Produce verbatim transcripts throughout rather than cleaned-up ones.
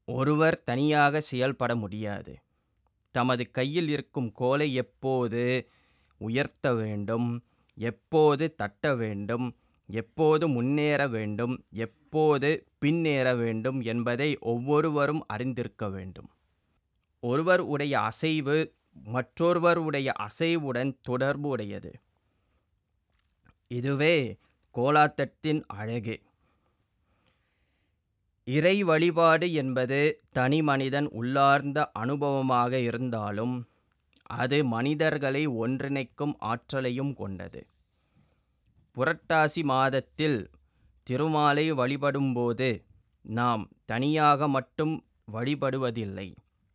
ஒருவர் தனியாக செயல்பட முடியாது. தமது கையில் இருக்கும் கோலை எப்போது உயர்த்த வேண்டும், எப்போது தட்ட வேண்டும், எப்போது முன்னேற வேண்டும், எப்போது பின்னேற வேண்டும் என்பதை ஒவ்வொருவரும் அறிந்திருக்க வேண்டும். ஒருவர் உடைய அசைவு மற்றொருவர் உடைய அசைவுடன் தொடர்பு உடையது. இதுவே கோலாட்டத்தின் அழகு. இறை வழிபாடு என்பது தனி மனிதன் உள்ளார்ந்த அனுபவமாக இருந்தாலும் அது மனிதர்களை ஒன்றிணைக்கும் ஆற்றலையும் கொண்டது. புரட்டாசி மாதத்தில் திருமாலை வழிபடும்போது நாம் தனியாக மட்டும் வழிபடுவதில்லை.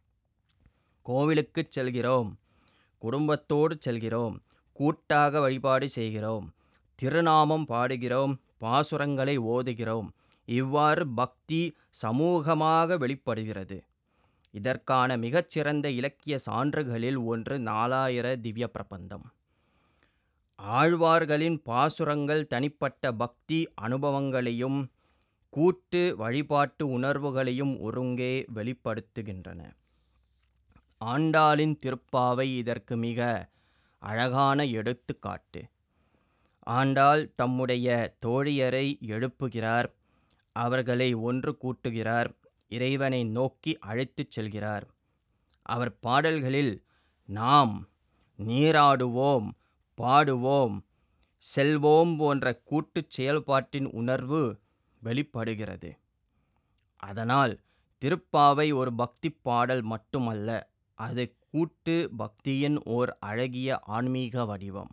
கோவிலுக்கு செல்கிறோம், குடும்பத்தோடு செல்கிறோம், கூட்டாக வழிபாடு செய்கிறோம், திருநாமம் பாடுகிறோம், பாசுரங்களை ஓதுகிறோம். இவ்வாறு பக்தி சமூகமாக வெளிப்படுகிறது. இதற்கான மிகச்சிறந்த இலக்கிய சான்றுகளில் ஒன்று நாலாயிர திவ்ய பிரபந்தம். ஆழ்வார்களின் பாசுரங்கள் தனிப்பட்ட பக்தி அனுபவங்களையும் கூட்டு வழிபாட்டு உணர்வுகளையும் ஒருங்கே வெளிப்படுத்துகின்றன. ஆண்டாளின் திருப்பாவை இதற்கு மிக அழகான எடுத்துக்காட்டு. ஆண்டாள் தம்முடைய தோழியரை எழுப்புகிறார், அவர்களை ஒன்று கூட்டுகிறார், இறைவனை நோக்கி அழைத்துச் செல்கிறார். அவர் பாடல்களில் நாம் நீராடுவோம், பாடுவோம், செல்வோம் போன்ற கூட்டுச் செயல்பாட்டின் உணர்வு வெளிப்படுகிறது. அதனால் திருப்பாவை ஒரு பக்தி பாடல் மட்டுமல்ல, அது கூட்டு பக்தியின் ஓர் அழகிய ஆன்மீக வடிவம்.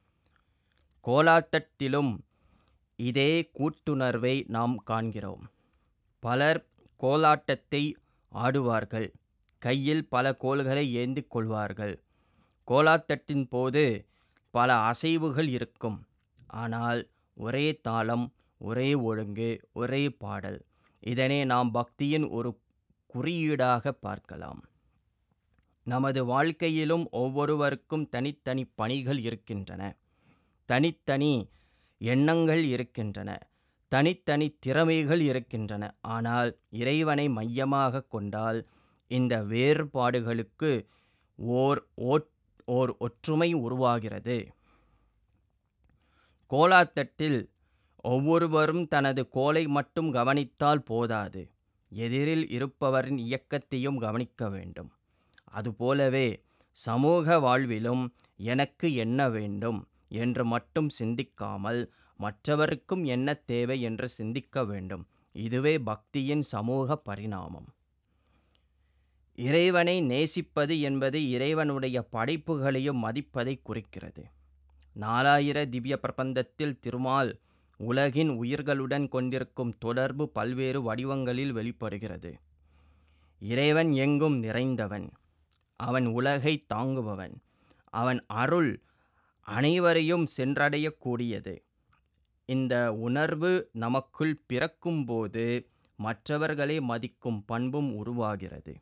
கோலாட்டத்திலும் இதே கூட்டுணர்வை நாம் காண்கிறோம். பலர் கோலாட்டத்தை ஆடுவார்கள், கையில் பல கோல்களை ஏந்தி கொள்வார்கள். கோலாட்டத்தின் போது பல அசைவுகள் இருக்கும், ஆனால் ஒரே தாளம், ஒரே ஒழுங்கு, ஒரே பாடல். இதனை நாம் பக்தியின் ஒரு குறியீடாக பார்க்கலாம். நமது வாழ்க்கையிலும் ஒவ்வொருவருக்கும் தனித்தனி பணிகள் இருக்கின்றன, தனித்தனி எண்ணங்கள் இருக்கின்றன, தனித்தனி திறமைகள் இருக்கின்றன. ஆனால் இறைவனை மையமாக கொண்டால் இந்த வேறுபாடுகளுக்கு ஓர் ஓர் ஒற்றுமை உருவாகிறது. கோலாட்டத்தில் ஒவ்வொருவரும் தனது கோலை மட்டும் கவனித்தால் போதாது, எதிரில் இருப்பவரின் இயக்கத்தையும் கவனிக்க வேண்டும். அதுபோலவே சமூக வாழ்விலும் எனக்கு என்ன வேண்டும் என்று மட்டும் சிந்திக்காமல் மற்றவருக்கும் என்ன தேவை என்று சிந்திக்க வேண்டும். இதுவே பக்தியின் சமூக பரிணாமம். இறைவனை நேசிப்பது என்பது இறைவனுடைய படைப்புகளையும் மதிப்பதை குறிக்கிறது. நாலாயிர திவ்ய பிரபந்தத்தில் திருமால் உலகின் உயிர்களுடன் கொண்டிருக்கும் தொடர்பு பல்வேறு வடிவங்களில் வெளிப்படுகிறது. இறைவன் எங்கும் நிறைந்தவன், அவன் உலகை தாங்குபவன், அவன் அருள் அனைவரையும் சென்றடையக்கூடியது. இந்த உணர்வு நமக்குள் பிறக்கும்போது மற்றவர்களை மதிக்கும் பண்பும் உருவாகிறது.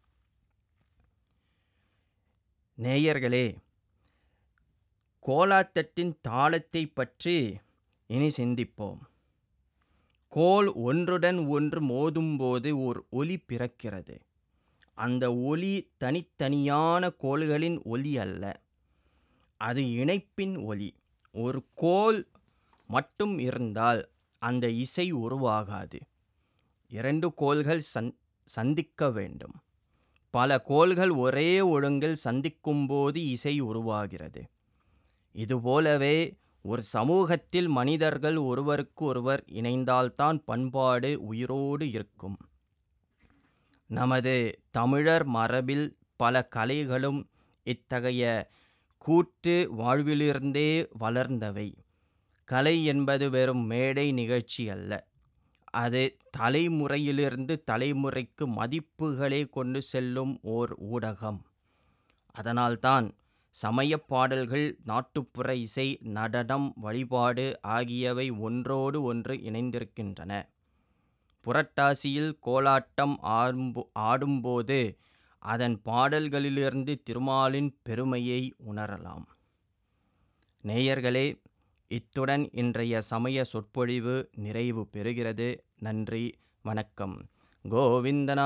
நேயர்களே, கோலாட்டத்தின் தாளத்தை பற்றி இனி சிந்திப்போம். கோல் ஒன்றுடன் ஒன்று மோதும்போது ஓர் ஒலி பிறக்கிறது. அந்த ஒலி தனித்தனியான கோல்களின் ஒலி அல்ல, அது இணைப்பின் ஒலி. ஒரு கோல் மட்டும் இருந்தால் அந்த இசை உருவாகாது. இரண்டு கோல்கள் சந் சந்திக்க வேண்டும். பல கோல்கள் ஒரே ஒழுங்கில் சந்திக்கும்போது இசை உருவாகிறது. இதுபோலவே ஒரு சமூகத்தில் மனிதர்கள் ஒருவருக்கு ஒருவர் இணைந்தால்தான் பண்பாடு உயிரோடு இருக்கும். நமது தமிழர் மரபில் பல கலைகளும் இத்தகைய கூட்டு வாழ்விலிருந்தே வளர்ந்தவை. கலை என்பது வெறும் மேடை நிகழ்ச்சி அல்ல, அது தலைமுறையிலிருந்து தலைமுறைக்கு மதிப்புகளை கொண்டு செல்லும் ஓர் ஊடகம். அதனால்தான் சமயப் பாடல்கள், நாட்டுப்புற இசை, நடனம், வழிபாடு ஆகியவை ஒன்றோடு ஒன்று இணைந்திருக்கின்றன. புரட்டாசியில் கோலாட்டம் ஆடும்போ ஆடும்போது அதன் பாடல்களிலிருந்து திருமாலின் பெருமையை உணரலாம். நேயர்களே, இத்துடன் இன்றைய சமய சொற்பொழிவு நிறைவு பெறுகிறது. நன்றி, வணக்கம். கோவிந்தனா